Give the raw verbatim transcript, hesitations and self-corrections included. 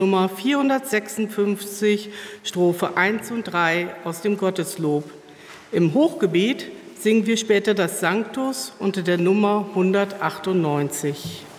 Nummer vierhundertsechsundfünfzig, Strophe eins und drei aus dem Gotteslob. Im Hochgebet singen wir später das Sanctus unter der Nummer hundertachtundneunzig.